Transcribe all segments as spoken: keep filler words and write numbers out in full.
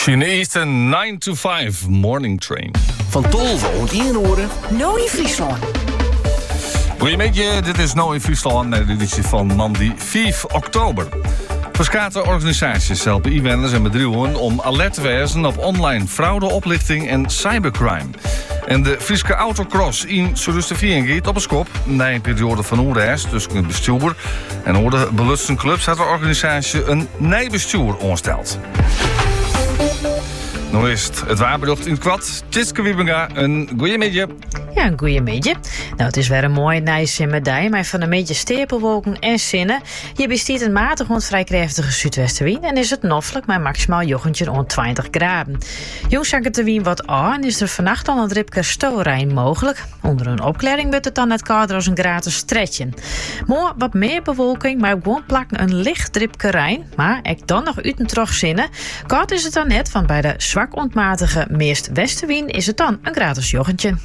Chine Eastern nine to five Morning Train. Van Tolve en Inhoren. Nou in Friesland. Goedemiddag, dit is Nou in Friesland, de editie van Mandy vijf oktober. Verschillende organisaties helpen inwoners en bedrijven om alert te wezen op online fraude, oplichting en cybercrime. En de Friese Autocross in Zuid-Vieren gaat op een schop. Na een periode van onrust tussen het bestuur en de belutste clubs had de organisatie een nieuw bestuur ongesteld. Nu is het het waarbedocht in het kwad. Tjitske Wiebinga, een goeiemiddag. Ja, een goeiemiddag. Nou, het is weer een mooie nijsimmerdag, maar van een beetje stapelwolken en zinnen. Je bestiert een matig rond vrij krachtige zuidwestenwind en is het noffelijk met maximaal jochentje rond twintig graden. Jongs zak het de wien wat aan en is er vannacht al een dripke stoorijn mogelijk. Onder een opklaring wordt het dan net kouder als een gratis stretchen. Mooi wat meer bewolking, maar gewoon plakken een licht dripke rijn. Maar ik dan nog uit een trogzinnen. Koud is het dan net, want bij de zwak ontmatige meest westenwind is het dan een gratis jochentje.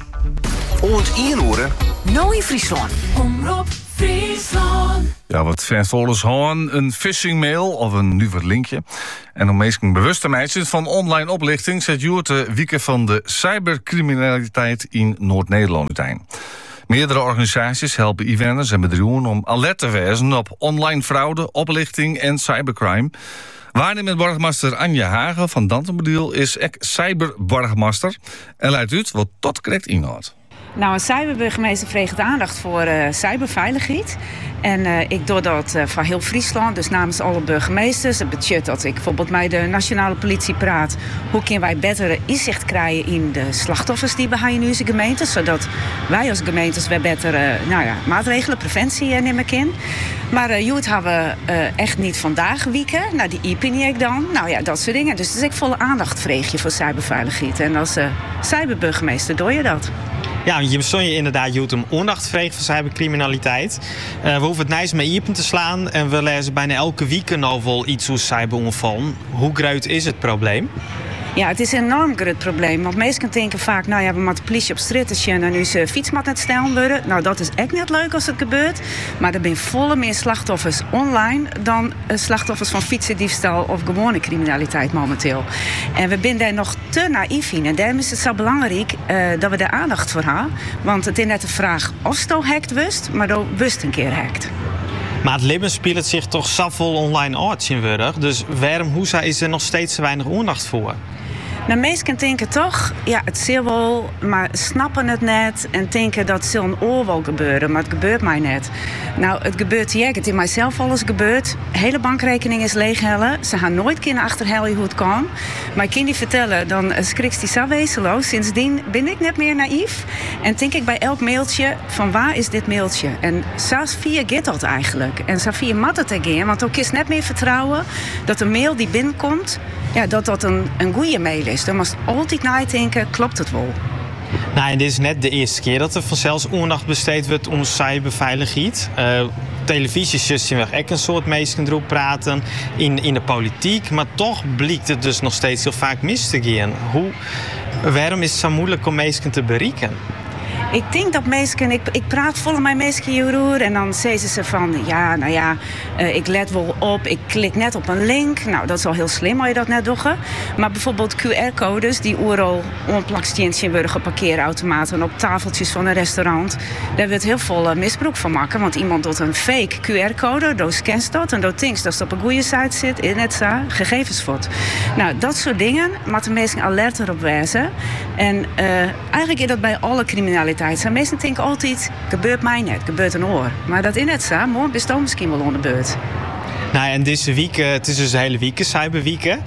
Oont Inhoren. Nou in Friesland. Omroep Friesland. Ja, wat vervolgens gewoon een phishingmail of een nuver linkje. En om mensen bewust te maken van online oplichting zet Joert de wieken van de cybercriminaliteit in Noord-Nederland uiteen. Meerdere organisaties helpen inwoners en bedrijven om alert te wezen op online fraude, oplichting en cybercrime. Waarnemend burgemeester Anja Hagen van Dantenbediel is ek cyberburgemeester en leidt uit wat tot correct inhoudt. Nou, een cyberburgemeester vreegt aandacht voor uh, cyberveiligheid. En uh, ik doe dat uh, van heel Friesland, dus namens alle burgemeesters. Het betekent dat ik bijvoorbeeld met de nationale politie praat. Hoe kunnen wij beter inzicht krijgen in de slachtoffers die we hebben in onze gemeente. Zodat wij als gemeentes weer beter uh, nou ja, maatregelen, preventie uh, nemen kunnen. Maar uh, Joet hebben we uh, echt niet vandaag wieken. Nou, die ipin ik dan. Nou ja, dat soort dingen. Dus, dus ik volle aandacht vreeg je voor cyberveiligheid. En als uh, cyberburgemeester doe je dat. Ja, je bestond je inderdaad Joet om aandacht vreeg voor cybercriminaliteit. Uh, we hoeven het nijs met iepen te slaan en we lezen bijna elke week nou wel iets hoe cyberongevallen. Hoe groot is het probleem? Ja, het is een enorm groot probleem. Want mensen denken vaak, nou ja, we moeten de politie op straat en nu ze fiets moet net stellen worden. Nou, dat is echt net leuk als het gebeurt. Maar er zijn volle meer slachtoffers online dan slachtoffers van fietsendiefstal of gewone criminaliteit momenteel. En we zijn daar nog te naïef in. En daarom is het zo belangrijk uh, dat we daar aandacht voor hebben. Want het is net de vraag of sto hackt wust, maar dan wust een keer hackt. Maar het leven speelt zich toch zoveel online uit in worden. Dus waarom hoesa is er nog steeds te weinig aandacht voor? Nou, mensen denken toch, ja, het zal wel, maar snappen het net en denken dat het zal een oor wel gebeuren, maar het gebeurt mij net. Nou, het gebeurt hier, het is mijzelf alles gebeurd. Hele bankrekening is leeghellen. Ze gaan nooit kunnen achterhellen hoe het kan. Maar ik kan die vertellen, dan schrikt die zo wezenloos. Sindsdien ben ik net meer naïef. En denk ik bij elk mailtje, van waar is dit mailtje? En Safia gaat dat eigenlijk. En Safia mat het again, want ook is net meer vertrouwen dat een mail die binnenkomt, ja, dat dat een, een goede mail is. Dan moet je altijd nadenken, klopt het wel? Nou, en dit is net de eerste keer dat er vanzelfs aandacht besteed wordt om cyberveiligheid. Uh, Televisies zien we ook een soort mensen erop praten in, in de politiek. Maar toch blijkt het dus nog steeds heel vaak mis te gaan. Hoe, waarom is het zo moeilijk om mensen te bereiken? Ik denk dat mensen, ik, ik praat volgens mij mensen hierover en dan zeggen ze van, ja, nou ja, uh, ik let wel op, ik klik net op een link. Nou, dat is al heel slim als je dat net doet. Maar bijvoorbeeld Q R-codes die overal onplakstjentje worden geparkeerautomaten op tafeltjes van een restaurant. Daar wordt heel veel uh, misbruik van maken, want iemand doet een fake Q R-code, dan scant dat en dan denkt dat het op een goede site zit, in het za, gegevens wordt. Nou, dat soort dingen moeten mensen alerter op wijzen. En uh, eigenlijk is dat bij alle criminaliteit. Zijn mensen denken altijd, gebeurt mij net, gebeurt een oor. Maar dat in het zo, morgen bestaat misschien wel onder beurt. Nou, en deze week, het is dus een hele week, cyberweek.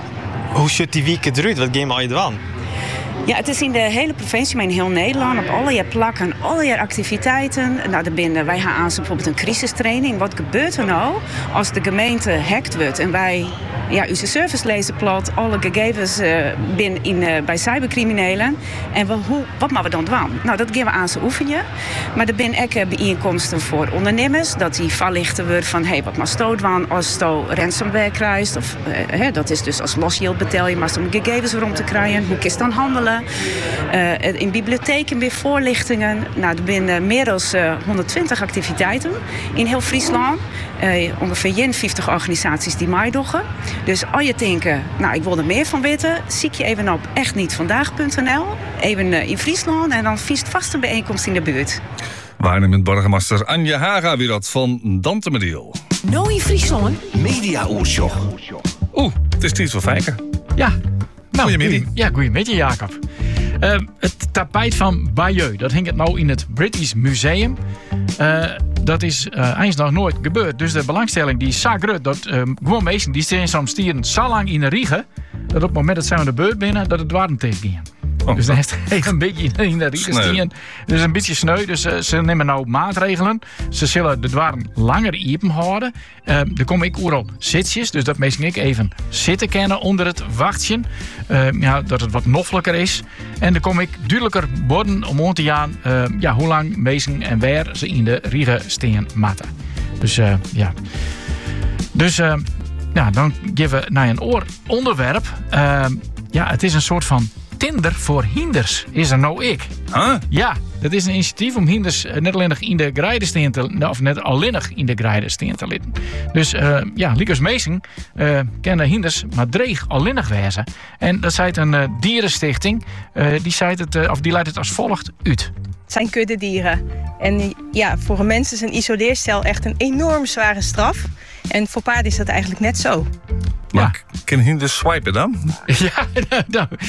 Hoe ziet die week eruit? Wat game al je dan? Ja, het is in de hele provincie, maar in heel Nederland, op alle jaar plakken, alle jaar activiteiten. Nou, er binnen, wij gaan aan bijvoorbeeld een crisistraining. Wat gebeurt er nou als de gemeente hackt wordt en wij, ja, onze service lezen plat, alle gegevens uh, binnen in, uh, bij cybercriminelen. En we, hoe, wat moeten we dan doen? Nou, dat gaan we aan ze oefenen. Maar er zijn ook bijeenkomsten voor ondernemers, dat die verlichten wordt van, hé, hey, wat mag stoot doen als sto ransomware krijgt? Of uh, hè, dat is dus als losgeld betaal je maar om gegevens rond te krijgen. Hoe is dan handelen? wandelen. Uh, in bibliotheken weer voorlichtingen. Nou, er zijn meer dan uh, honderdtwintig activiteiten in heel Friesland. Uh, ongeveer eenenvijftig organisaties die meedoen. Dus als je denkt, nou, ik wil er meer van weten, zie je even op echtnietvandaag punt n l. Even uh, in Friesland en dan viest vast een bijeenkomst in de buurt. Waarnemend burgemeester Anja Haga weer dat van Dantemediel. Nou in Friesland. Media-oortjoch. Oeh, het is tijd voor Fijker. Ja. Nou, Goedemiddag. goeie- Ja, goedemiddag Jacob. Uh, het tapijt van Bayeux, dat hing het nou in het British Museum. Uh, dat is uh, eens nog nooit gebeurd. Dus de belangstelling die is zo groot dat uh, gewoon mensen die staan soms stieren zo lang in de riegen, dat op het moment dat zij aan de beurt binnen, dat het warm tegen gaan. Oh, Dus dan heeft hij een beetje in de riegen Sneu. stien. Dus een beetje sneu. Dus uh, ze nemen nou maatregelen. Ze zullen de dwarren langer iepen houden. Uh, er komen ik overal zitjes. Dus dat mensen ik even zitten kennen onder het wachtje. Uh, ja, dat het wat noffelijker is. En er kom ik duidelijker borden om aan te gaan. Uh, ja, hoe lang mensen en waar ze in de riegen steen matten. Dus uh, ja. Dus uh, ja, dan geven we naar een oor onderwerp. Uh, ja, het is een soort van Tinder voor hinders, is er nou ik. Huh? Ja, dat is een initiatief om hinders uh, net alleen nog in de grijden te of net alleen nog in de grijden steen te litten. Dus uh, ja, Liekers Meesing uh, kennen hinders maar dreig alleen nog wezen. En dat zei een uh, dierenstichting. Uh, die zei het, uh, of die leidt het als volgt uit. Het zijn kuddedieren. En ja, voor een mens is een isoleercel echt een enorm zware straf. En voor paarden is dat eigenlijk net zo. Maar Ja. k- kan hinders swipen dan? Ja, nou,